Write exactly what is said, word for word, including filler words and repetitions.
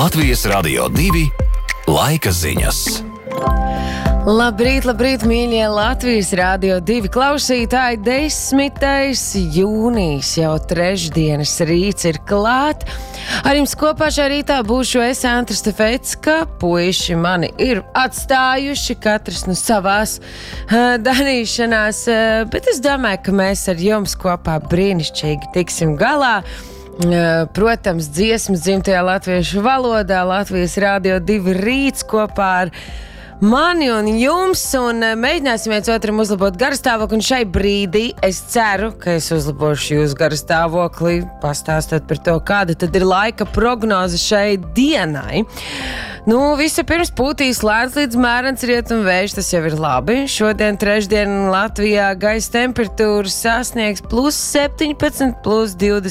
Latvijas Radio divi laika ziņas. Labrīt, labrīt, mīļie Latvijas Rādio divi klausītāji. desmitais jūnijas, jau trešdienas rīts ir klāt. Ar jums kopā šajā rītā būšu es, Antra Stefecka. Puiši mani ir atstājuši, katrs nu savās uh, darīšanās, uh, bet es domāju, ka mēs ar jums kopā brīnišķīgi tiksim galā. Uh, protams, dziesmas dzimtajā latviešu valodā, Latvijas Rādio divi rīts kopā ar mani un jums, un mēģināsim viens otram uzlabot garastāvokli, un šai brīdī es ceru, ka es uzlabošu jūsu garastāvokli, pastāstot par to, kāda tad ir laika prognoze šai dienai. Nu, vispirms pūtīs lēns līdz mērens rietumvējš, tas jau ir labi. Šodien trešdien Latvijā gaisa temperatūra sasniegs plus septiņpadsmit, plus divdesmit